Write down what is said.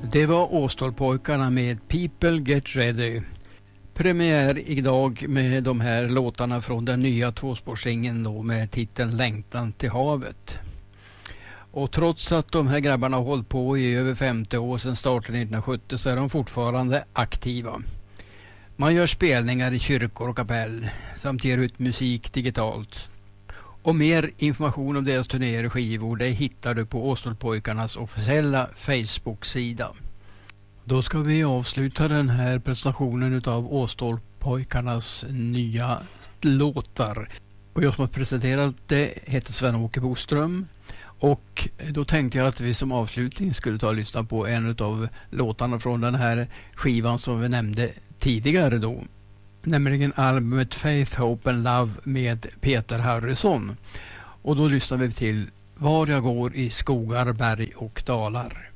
Det var Åstolpojkarna med People Get Ready. Premiär idag med de här låtarna från den nya tvåspårsringen då med titeln Längtan till havet. Och trots att de här grabbarna har hållit på i över 50 år sedan starten 1970 så är de fortfarande aktiva. Man gör spelningar i kyrkor och kapell samt ger ut musik digitalt. Och mer information om deras turnéer och skivor det hittar du på Åstolpojkarnas officiella Facebook-sida. Då ska vi avsluta den här presentationen utav Åstolpojkarnas nya låtar. Och jag som har presenterat det heter Sven-Åke Boström. Och då tänkte jag att vi som avslutning skulle ta och lyssna på en av låtarna från den här skivan som vi nämnde tidigare då. Nämligen albumet Faith, Hope and Love med Peter Harrison. Och då lyssnar vi till Var jag går i skogar, berg och dalar.